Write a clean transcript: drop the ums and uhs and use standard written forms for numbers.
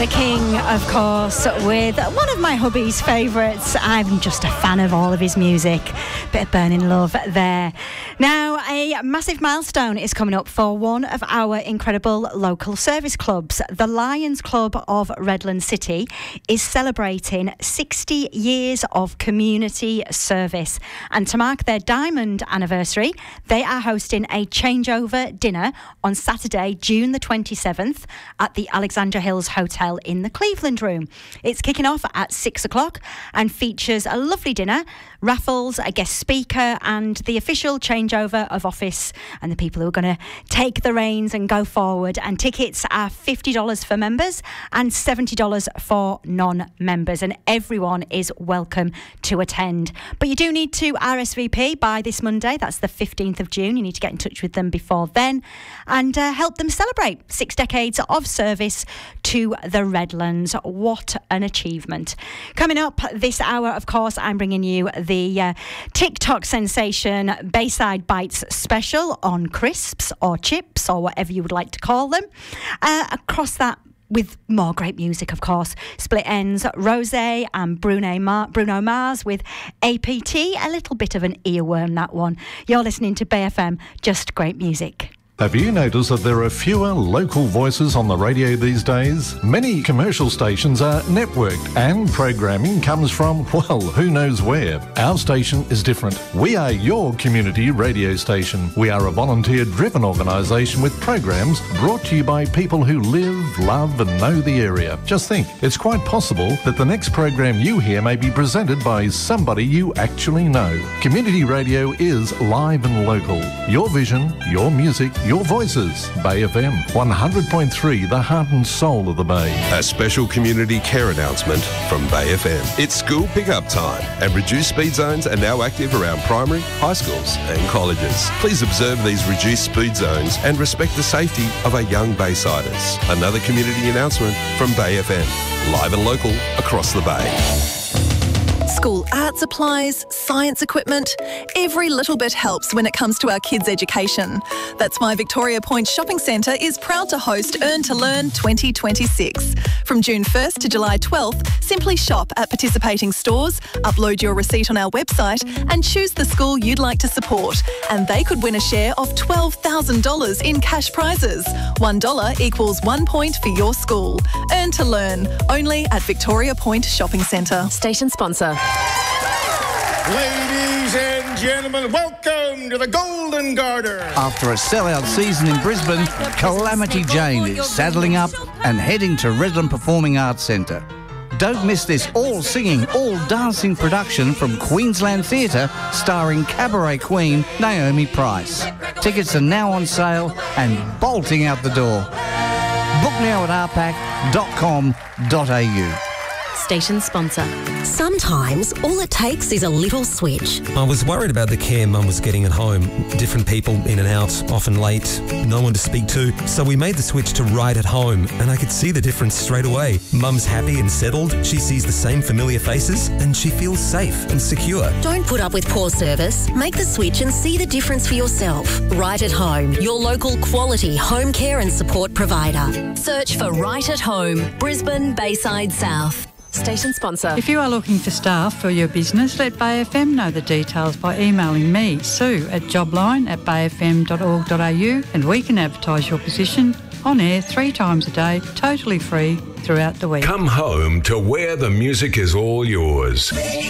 The King, of course, with one of my hubby's favourites. I'm just a fan of all of his music. Bit of Burning Love there. Now, a massive milestone is coming up for one of our incredible local service clubs. The Lions Club of Redland City is celebrating 60 years of community service. And to mark their diamond anniversary, they are hosting a changeover dinner on Saturday, June the 27th at the Alexandra Hills Hotel in the Cleveland Room. It's kicking off at 6 o'clock and features a lovely dinner, raffles, a guest speaker and the official changeover of office and the people who are going to take the reins and go forward. And tickets are $50 for members and $70 for non-members, and everyone is welcome to attend. But you do need to RSVP by this Monday. That's the 15th of June. You need to get in touch with them before then and help them celebrate 6 decades of service to the Redlands. What an achievement. Coming up this hour, of course, I'm bringing you the TikTok sensation Bayside Bites special on crisps or chips or whatever you would like to call them. Across that, with more great music, of course. Split Ends, Rosé and Bruno Mars with APT. A little bit of an earworm, that one. You're listening to Bay FM, just great music. Have you noticed that there are fewer local voices on the radio these days? Many commercial stations are networked and programming comes from, well, who knows where. Our station is different. We are your community radio station. We are a volunteer-driven organisation with programs brought to you by people who live, love and know the area. Just think, it's quite possible that the next program you hear may be presented by somebody you actually know. Community radio is live and local. Your vision, your music, your voices. Bay FM 100.3, the heart and soul of the Bay. A special community care announcement from Bay FM. It's school pickup time and reduced speed zones are now active around primary, high schools and colleges. Please observe these reduced speed zones and respect the safety of our young Baysiders. Another community announcement from Bay FM. Live and local across the Bay. School art supplies, science equipment, every little bit helps when it comes to our kids' education. That's why Victoria Point Shopping Centre is proud to host Earn to Learn 2026. From June 1st to July 12th, simply shop at participating stores, upload your receipt on our website and choose the school you'd like to support. And they could win a share of $12,000 in cash prizes. $1 equals 1 point for your school. Earn to Learn, only at Victoria Point Shopping Centre. Station sponsor. Ladies and gentlemen, welcome to the Golden Garter. After a sellout season in Brisbane, Calamity Jane is saddling up and heading to Redland Performing Arts Centre. Don't miss this all-singing, all-dancing production from Queensland Theatre starring cabaret queen Naomi Price. Tickets are now on sale and bolting out the door. Book now at rpac.com.au. Station sponsor. Sometimes all it takes is a little switch. I was worried about the care Mum was getting at home. Different people in and out, often late, no one to speak to. So we made the switch to Right at Home and I could see the difference straight away. Mum's happy and settled, she sees the same familiar faces and she feels safe and secure. Don't put up with poor service. Make the switch and see the difference for yourself. Right at Home, your local quality home care and support provider. Search for Right at Home, Brisbane, Bayside South. Station sponsor. If you are looking for staff for your business, let Bay FM know the details by emailing me, Sue, at jobline@bayfm.org.au, and we can advertise your position on air 3 times a day, totally free throughout the week. Come home to where the music is all yours.